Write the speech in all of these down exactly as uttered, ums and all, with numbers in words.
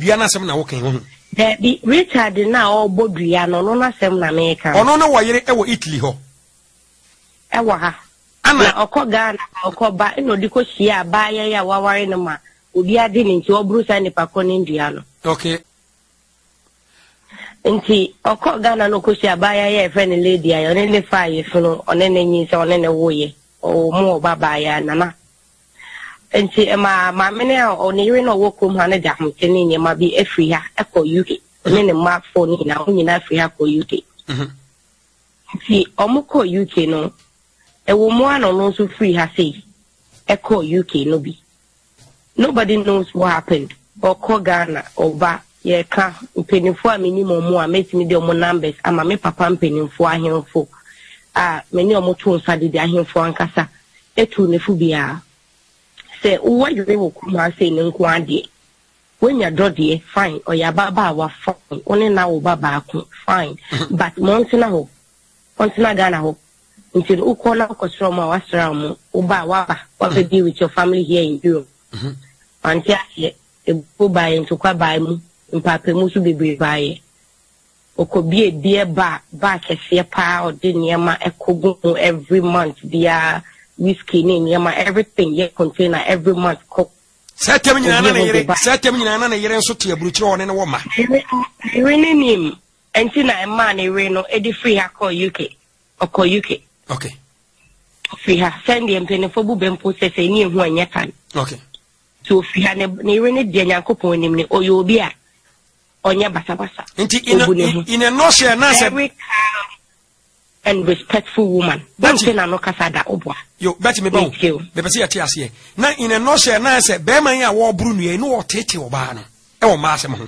dua na sem na wo kan ho there be Richard na o bodua no no na sem na me kan ono na wo yere e wo Italy ho e wo ha ana okoga na okoba eno di ko hia ba ya ya waware no ma obi ade ni nti oburu sa ni pa ko ni ndua no okay nti okoga na no ko hia ba ya ya friend lady ayo ne le fa ye funu one ne nyi se one ne wo ye o mu baba ya nana nti ma ma mene o ne yire no wo kom ha ne da homte ni nyema bi afri ha e ko U K ne ne ma phone ni na onyi na afri ha ko U K mhm nti omo ko U K no e wo mo ano no so free ha say e ko U K no bi nobody knows what happened or ko Ghana oba ye ka mpenifo a minimum mo a metimi de omo numbers ama me papa mpenifo ahemfo a meni omo to nsa de de ahemfo ankasa etu ne fu bia se wo yire wo kuma say ne nko ade wenya dodie fine oya baba wa fine one na wo baba ko fine but montina ho montina Ghana ho until ukola ukosro ma wasra mu uba waba wa be with your family here in Europe mhm antia ye ebu ba into kwa ba mu mpape mu so bebre ba ye okobie bie ba ba kese pa odi niema ekogun every month dia whiskey ni niema everything ye container every month ko setem nyina na yere setem nyina na yere nso te aburuchire one ne wo ma yere ni nim enti na e ma na re no e di free ha ko U K oko U K okay free ha send them penny for bu bempo se se ni ehu anya kan okay so free ha ne ne re ne de nyankopon nim ne oyo obi a onye basa basa nti ina ina no share na se very calm and respectful woman don't say na no kasa da obwa yo beti me bawo be pese ya te ase na ina no share na se be man ya wo buru nue no wo tete oba no e wo ma se mo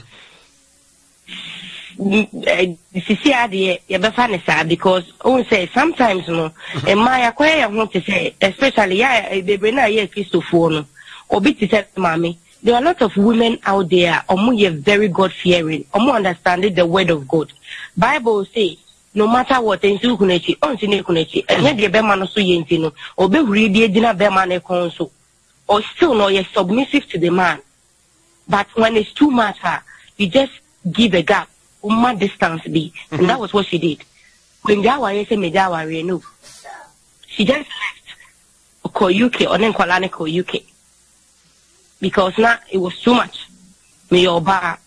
sisi ade ye be fa ne sa because on say sometimes no e ma ya kwa ya ho te say especially ya bebre na ye Christopher no obi ti say mami there are a lot of women out there omo ye very God fearing omo understanding the word of God Bible say no matter what ensu kunechi on sine kunechi enye de be ma no so ye nti no obe huri de dina be ma ne kon so or still no ye submissive to the man but when it's too much you just give a gap umma distance be mm-hmm. And that was what she did when Jawari say me Jawari no she just left ko U K or then kwalane ko U K because now it was too much me oba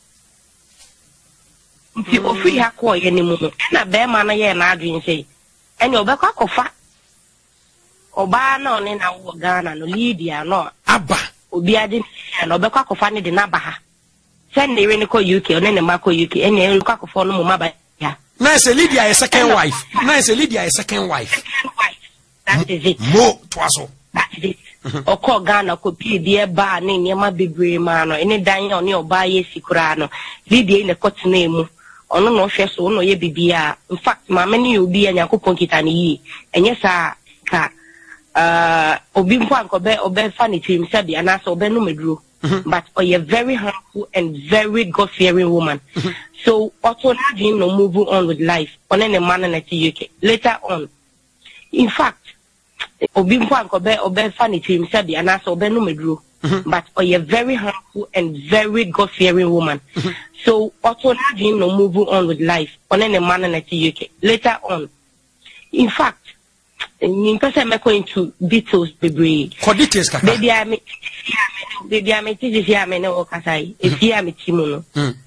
nti ofri ha ko ye ni mu na be ma na ye na adwin say ene obekwa kofa oba na one na wo Ghana no Lydia no aba obi ade na obekwa kofa ne de na ba ha send the rene ko U K one ne ma ko U K ene kwa kofa no mu ma ba ya na say Lydia is second wife na say Lydia is second wife second wife that is it mo twaso that is it oko Ghana ko pie bie ba ne niema bebre ma no ene dan oni oba ye sikura no Lydia ne kotena emu ono no hwe so no ye bibia in fact ma many obi anyakopon kita ne yi enye sa ka uh obi mpo ankobe obe fa ne tim sabi ana so obe no meduro but oh you very humble and very God fearing woman so auto na dream no move on with life on any man na ti U K later on in fact obi mpo ankobe obe fa ne tim sabi ana so obe no meduro but oh you very humble and very God fearing woman so auto na dream no move on with life on any man na ti U K later on in fact in person me go into details bebre for details kaka baby I me baby I me tiji fi ame no kasai e fi ame timu no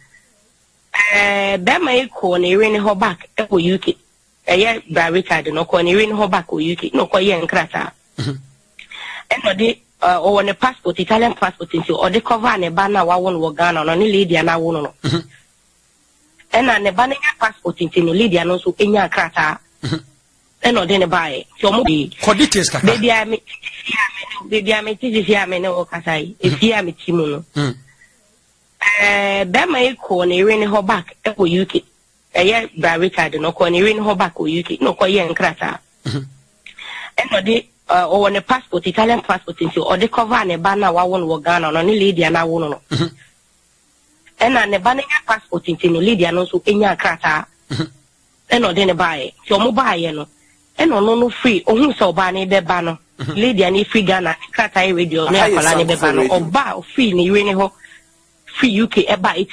eh be ma ko na ere ne ho back e ko U K eh ye Bra Richard no ko na ere ne ho back ko U K no ko ye nkrata e no de o won passport Italian passport nti o de cover ne ba na wa won wo Ghana no ne Lydia na won no e na ne ba ne passport nti no Lydia no so enya nkrata eno de ne bae so mo bi ko details kaka baby I me baby I me tiji fi ame no kasai e fi ame timu no eh be ma ko na ere ne ho back e ko U K eh ye Bra Richard no ko na ere ne ho back ko U K no ko ye nkrata eno de o won passport Italian passport nti o de cover ne ba na wa won wo Ghana no ne Lydia na won no e na ne ba ne passport nti no Lydia no so enya nkrata eno de ne bae so mo bae no eno no no free ohun so ba ne be ba no Lydia ni free Ghana kata radio ne akola ne be ba no oba free ne ire ne ho free U K e ba